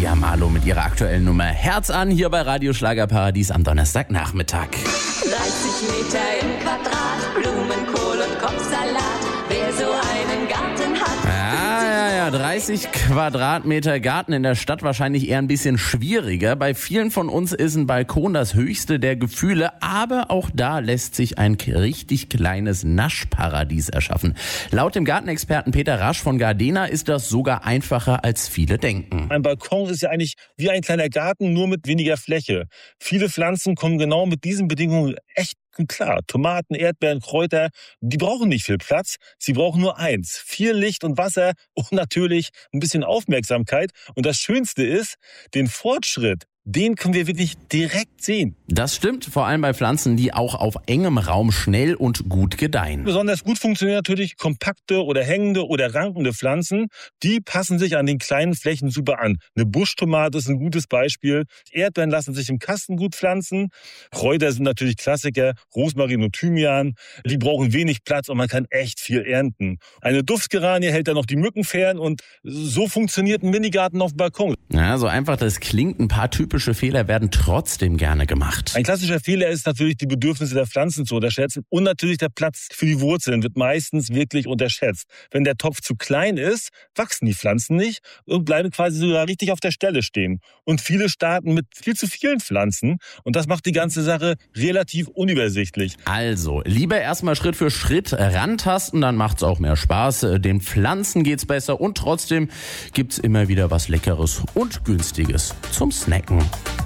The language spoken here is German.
Nadia Marlow mit ihrer aktuellen Nummer Herz an hier bei Radio Schlagerparadies am Donnerstagnachmittag. 30 Meter im Quadrat, Blumenkohl und Kopfsalat. Wer so einen Garten hat. Ja, 30 Quadratmeter Garten in der Stadt wahrscheinlich eher ein bisschen schwieriger. Bei vielen von uns ist ein Balkon das höchste der Gefühle, aber auch da lässt sich ein richtig kleines Naschparadies erschaffen. Laut dem Gartenexperten Peter Rasch von Gardena ist das sogar einfacher, als viele denken. Ein Balkon ist ja eigentlich wie ein kleiner Garten, nur mit weniger Fläche. Viele Pflanzen kommen genau mit diesen Bedingungen echt klar. Tomaten, Erdbeeren, Kräuter, die brauchen nicht viel Platz. Sie brauchen nur eins: viel Licht und Wasser und natürlich ein bisschen Aufmerksamkeit. Und das Schönste ist, den Fortschritt, den können wir wirklich direkt sehen. Das stimmt, vor allem bei Pflanzen, die auch auf engem Raum schnell und gut gedeihen. Besonders gut funktionieren natürlich kompakte oder hängende oder rankende Pflanzen. Die passen sich an den kleinen Flächen super an. Eine Buschtomate ist ein gutes Beispiel. Erdbeeren lassen sich im Kasten gut pflanzen. Kräuter sind natürlich Klassiker. Rosmarin und Thymian. Die brauchen wenig Platz und man kann echt viel ernten. Eine Duftgeranie hält dann noch die Mücken fern und so funktioniert ein Minigarten auf dem Balkon. Ja, so einfach das klingt, ein paar typische Fehler werden trotzdem gerne gemacht. Ein klassischer Fehler ist natürlich, die Bedürfnisse der Pflanzen zu unterschätzen und natürlich der Platz für die Wurzeln wird meistens wirklich unterschätzt. Wenn der Topf zu klein ist, wachsen die Pflanzen nicht und bleiben quasi sogar richtig auf der Stelle stehen. Und viele starten mit viel zu vielen Pflanzen und das macht die ganze Sache relativ unübersichtlich. Also, lieber erstmal Schritt für Schritt rantasten, dann macht's auch mehr Spaß. Den Pflanzen geht's besser und trotzdem gibt's immer wieder was Leckeres und Günstiges zum Snacken.